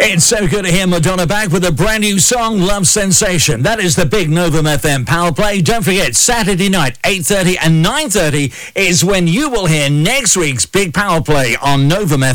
It's so good to hear Madonna back with a brand new song, Love Sensation. That is the big Novum FM Power Play. Don't forget, Saturday night, 8:30 and 9:30 is when you will hear next week's big Power Play on Novum FM.